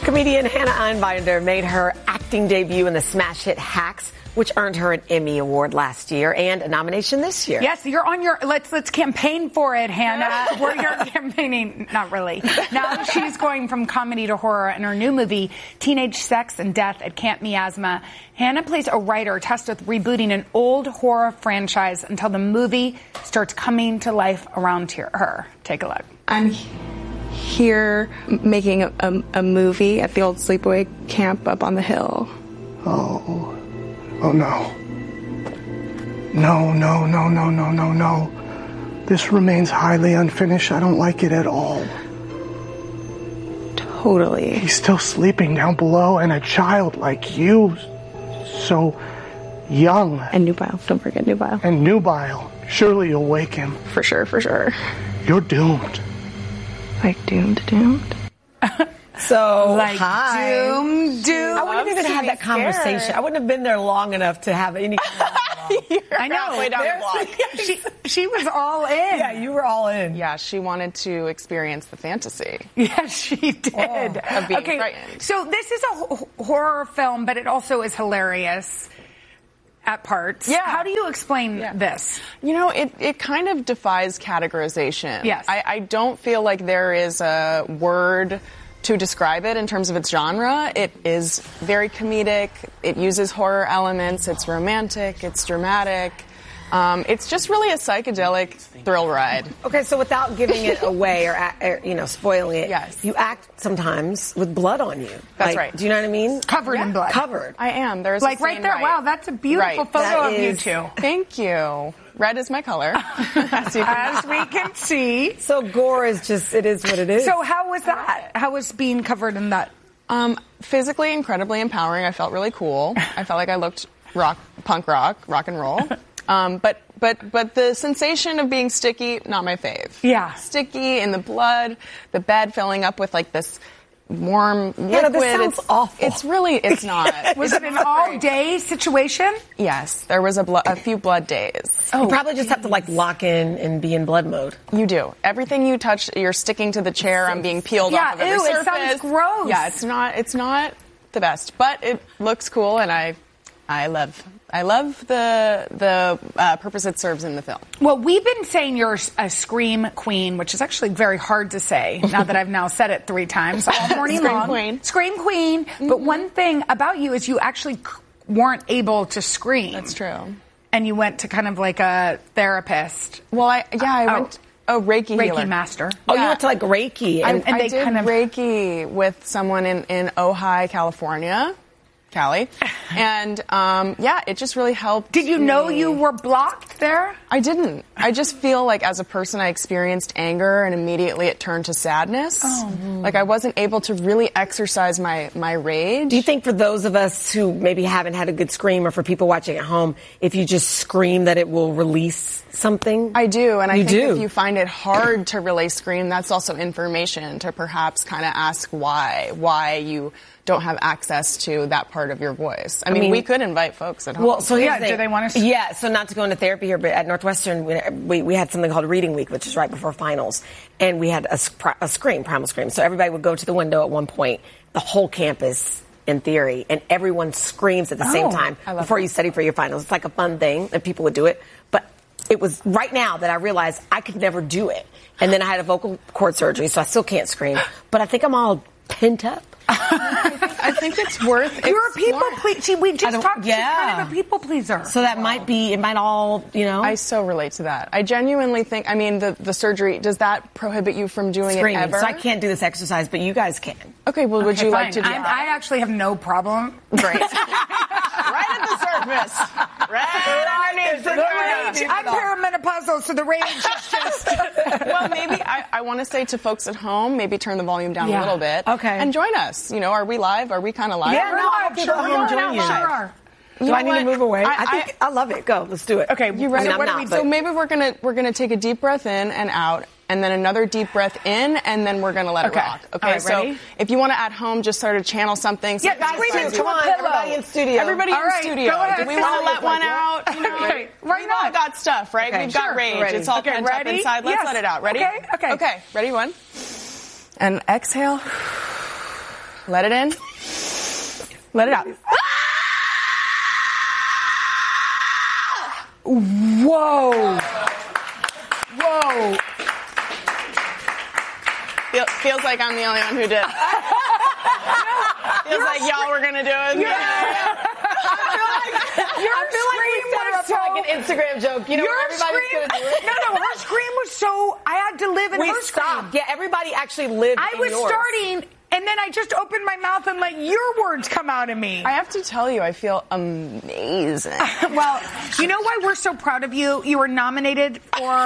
Comedian Hannah Einbinder made her acting debut in the smash hit Hacks, which earned her an Emmy Award last year and a nomination this year. Yes, you're on your, let's campaign for it, Hannah. You're campaigning, not really. Now she's going from comedy to horror in her new movie, Teenage Sex and Death at Camp Miasma. Hannah plays a writer tasked with rebooting an old horror franchise until the movie starts coming to life around her. Take a look. I'm here making a movie at the old sleepaway camp up on the hill. Oh no. No. This remains highly unfinished. I don't like it at all. Totally. He's still sleeping down below, and a child like you, so young. And nubile. Don't forget nubile. And nubile. Surely you'll wake him. For sure. You're doomed. Like doomed. So, Like hi. doom. I wouldn't have even had that conversation. I wouldn't have been there long enough to have any kind of I know. Halfway down the block. She was all in. Yeah, you were all in. Yeah, she wanted to experience the fantasy. Yes, she did. Of being frightened. So this is a horror film, but it also is hilarious at parts. Yeah. How do you explain this? You know, it kind of defies categorization. Yes. I don't feel like there is a word to describe it in terms of its genre. It is very comedic. It uses horror elements. It's romantic. It's dramatic. It's just really a psychedelic thrill ride. Okay, so without giving it away or spoiling it, Yes. you act sometimes with blood on you. That's right. Do you know what I mean? Covered in blood. Covered. I am. There's Like a right scene there. Wow, that's a beautiful Right. photo That of you is- two. Thank you. Red is my color. As you can As we can see. So gore is just, it is what it is. So how was that? How was being covered in that? Physically incredibly empowering. I felt really cool. I felt like I looked punk rock and roll. But the sensation of being sticky, not my fave. Yeah. Sticky in the blood, the bed filling up with like this warm liquid. Hannah, this sounds awful. It's not. Was it an all-day situation? Yes, there was a few blood days. you probably just have to lock in and be in blood mode. You do. Everything you touch, you're sticking to the chair. I'm being peeled off of every ew, surface. it sounds gross. Yeah, it's not the best, but it looks cool, and I love the purpose it serves in the film. Well, we've been saying you're a scream queen, which is actually very hard to say now that I've now said it 3 times all morning Scream long. queen. Scream queen. Mm-hmm. But one thing about you is you actually weren't able to scream. That's true. And you went to kind of like a therapist. Well, I went a Reiki healer. Reiki master. Oh, you went to Reiki. I they did kind of- Reiki with someone in Ojai, California. Cali. And, it just really helped. Did you know you were blocked there? I didn't. I just feel like as a person I experienced anger and immediately it turned to sadness. Oh. Like I wasn't able to really exercise my rage. Do you think for those of us who maybe haven't had a good scream, or for people watching at home, if you just scream that it will release something? I do, and I think do. if you find it hard to really scream, that's also information to perhaps kind of ask why you don't have access to that part of your voice. I mean, we could invite folks at home. Well, so here's the thing. do they want to? Yeah, so not to go into therapy here, but at Northwestern, we had something called Reading Week, which is right before finals, and we had a primal scream. So everybody would go to the window at one point, the whole campus, in theory, and everyone screams at the same time before you study for your finals. It's like a fun thing, and people would do it. But it was right now that I realized I could never do it. And then I had a vocal cord surgery, so I still can't scream. But I think I'm all pent up. I think it's worth You're a people pleaser. See, we just talked. yeah. She's kind of a people pleaser. So that might be, it might all, I so relate to that. I genuinely think, the surgery, does that prohibit you from doing screaming. it ever? So I can't do this exercise, but you guys can. Okay, well, would you like Fine. to do I actually have no problem. Great. Right at the surface. Right underneath the Rage. I'm perimenopausal, so the rage is just... Well, maybe I want to say to folks at home, maybe turn the volume down a little bit. Okay. And join us. Are we live? Are we kind of live? Yeah, no, I sure, people at home sure, join you. sure are. Do I need to move away? I I think I love it. Go, let's do it. Okay, you ready? I mean, I'm not, So maybe we're gonna take a deep breath in and out, and then another deep breath in, and then we're gonna let it rock. Okay, all right, so ready? if you want to at home just sort of channel something. Yeah, something scream that into Come a on, pillow. everybody in studio. Everybody All in right, studio. go ahead. Do we want to let one out? Okay, right We've all now. got stuff, right? Okay, We've got sure, rage. ready. It's all Okay, pent up ready? inside. Let's Yes. let it out. Ready? Okay. Okay, ready? One. And exhale. Let it in. Let it out. Whoa. Whoa. Feels like I'm the only one who did. Feels like y'all were gonna do it. I feel like we set her up for like an Instagram joke. You know, where everybody's gonna do it. No, her scream was so. I had to live in her scream. Yeah, everybody actually lived. I was starting, and then I just opened my mouth and let your words come out of me. I have to tell you, I feel amazing. Well, you know why we're so proud of you? You were nominated for an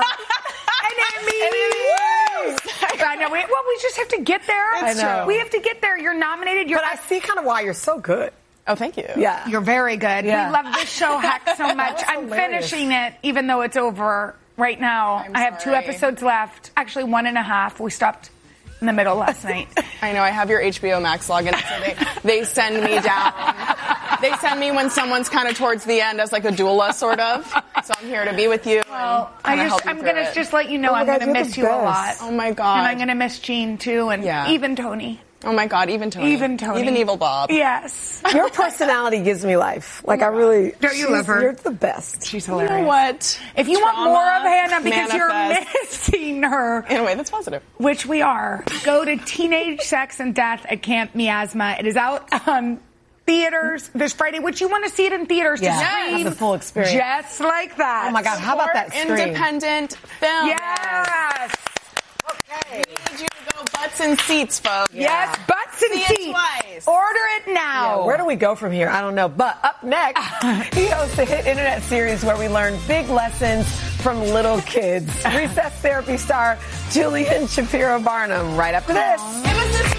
Emmy. I know. Well, we just have to get there. It's true. We have to get there. You're nominated. But I see kind of why you're so good. Oh, thank you. Yeah. You're very good. Yeah. We love this show, Heck, so much. I'm hilarious. finishing it, even though it's over right now. I have 2 episodes left. Actually, 1.5. We stopped in the middle last night. I know. I have your HBO Max login, so they send me down. They send me when someone's kind of towards the end as like a doula, sort of. So I'm here to be with you. Well, I'm going to just let you know Oh my I'm God, going to you're miss the you a best. lot. Oh my God. And I'm going to miss Gene too, and even Tony. Oh my God, even Tony. Even Tony. Even Evil Bob. Yes. Your personality gives me life. Like, I really... Don't you love her? You're the best. She's You hilarious. know what? If you want more of Hannah because you're manifest. missing her, In a way that's positive. which we are, go to Teenage Sex and Death at Camp Miasma. It is out on theaters this Friday, which you want to see it in theaters to Yeah, scream have the full experience. just like that. Oh my God, how about that scream? Independent film. Yes. We need you to go butts and seats, folks. Yes, butts and See it seats. twice. Order it now. Yeah, where do we go from here? I don't know. But up next, he hosts a hit internet series where we learn big lessons from little kids. Recess therapy star Julian Shapiro Barnum right after this. It was this